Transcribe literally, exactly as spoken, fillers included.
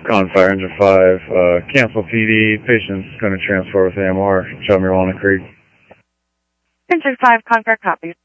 Con Fire Engine five, uh, cancel P D, patient's going to transfer with A M R, Show me Walnut Creek. Engine five, Concord copies.